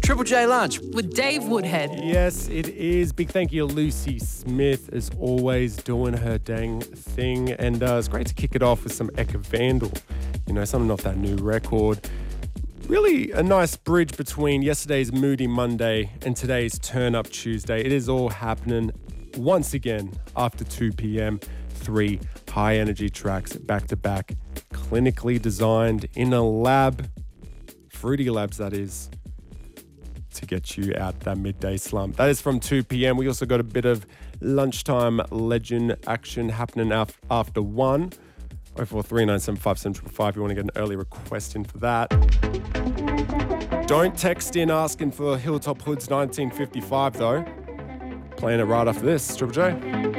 Triple J Lunch. With Dave Woodhead. Yes, it is. Big thank you to Lucy Smith, as always, doing her dang thing. And it's great to kick it off with some Eka Vandal. You know, something off that new record. Really a nice bridge between yesterday's Moody Monday and today's Turn Up Tuesday. It is all happening once again after 2 p.m. 3 high energy tracks back to back, clinically designed in a lab, Fruity Labs that is, to get you out that midday slump. That is from 2 p.m. We also got a bit of lunchtime legend action happening after 1. 0439757555 if you want to get an early request in for that. Don't text in asking for Hilltop Hoods 1955 though. Playing it right after this, Triple J.